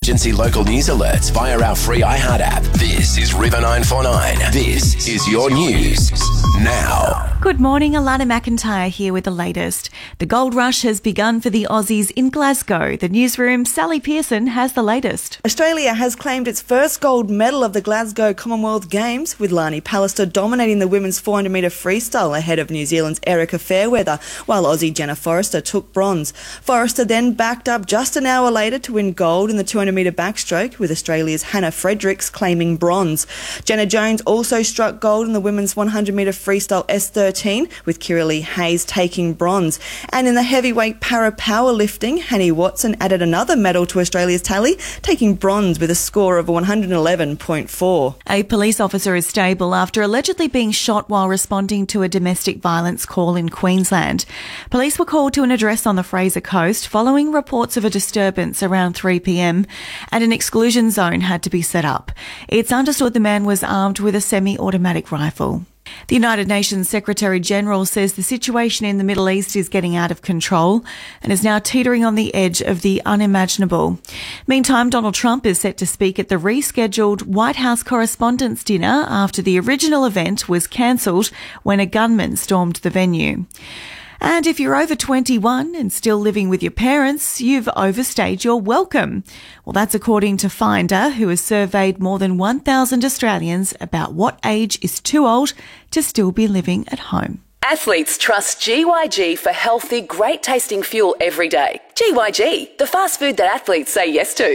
emergency local news alerts via our free iHeart app. This is River 949. This is your news now. Good morning, Alana McIntyre here with the latest. The gold rush has begun for the Aussies in Glasgow. The newsroom's Sally Pearson has the latest. Australia has claimed its first gold medal of the Glasgow Commonwealth Games, with Lani Pallister dominating the women's 400-metre freestyle ahead of New Zealand's Erica Fairweather, while Aussie Jenna Forrester took bronze. Forrester then backed up just an hour later to win gold in the 200-metre backstroke, with Australia's Hannah Fredericks claiming bronze. Jenna Jones also struck gold in the women's 100-metre freestyle S13, with Kiralee Hayes taking bronze. And in the heavyweight para-powerlifting, Hanni Watson added another medal to Australia's tally, taking bronze with a score of 111.4. A police officer is stable after allegedly being shot while responding to a domestic violence call in Queensland. Police were called to an address on the Fraser Coast following reports of a disturbance around 3 p.m, and an exclusion zone had to be set up. It's understood the man was armed with a semi-automatic rifle. The United Nations Secretary-General says the situation in the Middle East is getting out of control and is now teetering on the edge of the unimaginable. Meantime, Donald Trump is set to speak at the rescheduled White House Correspondents' Dinner after the original event was cancelled when a gunman stormed the venue. And if you're over 21 and still living with your parents, you've overstayed your welcome. Well, that's according to Finder, who has surveyed more than 1,000 Australians about what age is too old to still be living at home. Athletes trust GYG for healthy, great-tasting fuel every day. GYG, the fast food that athletes say yes to.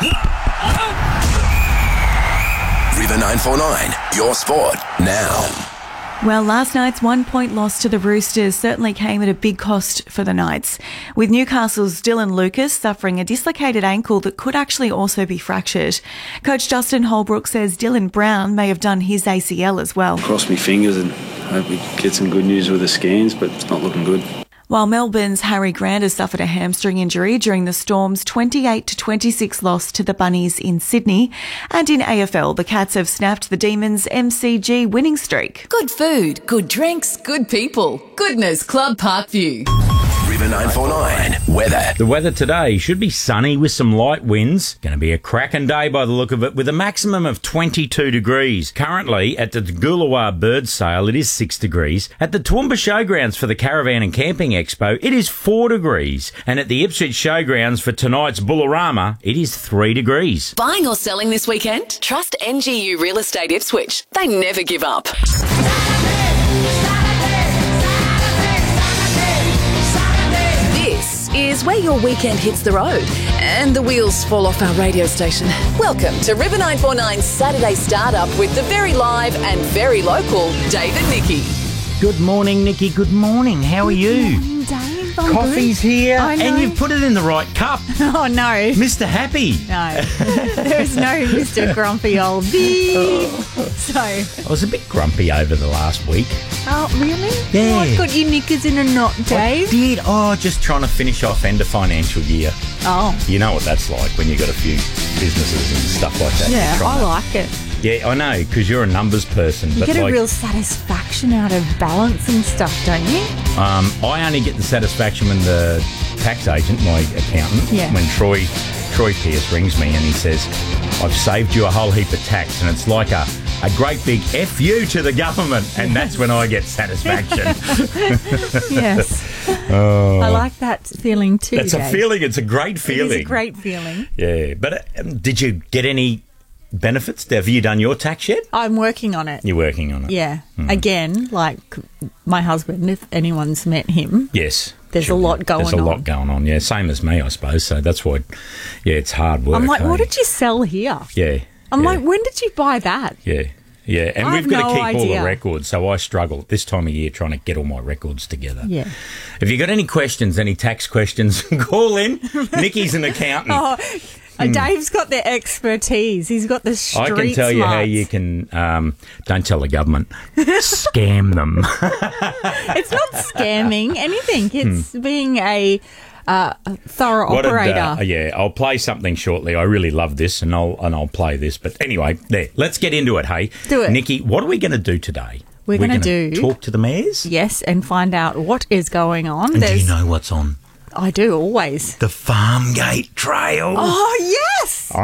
River 949, your sport now. Well, last night's 1-point loss to the Roosters certainly came at a big cost for the Knights, with Newcastle's Dylan Lucas suffering a dislocated ankle that could actually also be fractured. Coach Justin Holbrook says Dylan Brown may have done his ACL as well. Cross my fingers and hope we get some good news with the scans, but it's not looking good. While Melbourne's Harry Grant has suffered a hamstring injury during the Storm's 28-26 loss to the Bunnies in Sydney. And in AFL, the Cats have snapped the Demons' MCG winning streak. Good food, good drinks, good people. Goodness Club Parkview. River 949 weather. The weather today should be sunny with some light winds. Going to be a cracking day by the look of it, with a maximum of 22 degrees. Currently, at the Goolawah Bird Sale, it is 6 degrees. At the Toowoomba Showgrounds for the Caravan and Camping Expo, it is 4 degrees. And at the Ipswich Showgrounds for tonight's Bullarama, it is 3 degrees. Buying or selling this weekend? Trust NGU Real Estate Ipswich. They never give up. Is where your weekend hits the road and the wheels fall off our radio station. Welcome to River 949's Saturday Startup with the very live and very local Dave and Nikki. Good morning, Nikki. Good morning. How are you? Good morning, Dave. I'm Coffee's good. here, I know. and you've put it in the right cup. Oh, no. Mr. Happy. No. There's no Mr. Grumpy Old Bee. So. I was a bit grumpy over the last week. Oh, really? Yeah. What, got your knickers in a knot, Dave? I did. Oh, just trying to finish off end of financial year. Oh. You know what that's like when you've got a few businesses and stuff like that. Yeah, You're trying I to- like it. Yeah, I know, because you're a numbers person. You but get a like, real satisfaction out of balance and stuff, don't you? I only get the satisfaction when the tax agent, my accountant, Yeah. when Troy Pierce rings me and he says, I've saved you a whole heap of tax, and it's like a great big F you to the government, and that's when I get satisfaction. Yes. Oh. I like that feeling too, That's a Dave. feeling. It's a great feeling. It is a great feeling. Yeah. But did you get any benefits? Have you done your tax yet? I'm working on it. You're working on it. Yeah. Again, like my husband, if anyone's met him, Yes. there's a lot going on. There's a lot going on, yeah. Same as me, I suppose. So that's why, yeah, it's hard work. I'm like, eh? what did you sell here? Yeah. I'm yeah, like, when did you buy that? Yeah. Yeah. And I we've have got to no keep all idea. the records. So I struggle at this time of year trying to get all my records together. Yeah. If you got any questions, any tax questions, call in. Nikki's an accountant. Oh, Dave's got the expertise. He's got the street I can tell you how smarts. you can, don't tell the government, scam them. It's not scamming anything. It's being a thorough operator. Yeah, I'll play something shortly. I really love this, and I'll play this. But anyway, there. Let's get into it. Hey, Do it. Nikki. What are we going to do today? We're gonna gonna do- talk to the mayors. Yes, and find out what is going on. And do you know what's on? I do always. The Farmgate Trail. Oh, yes!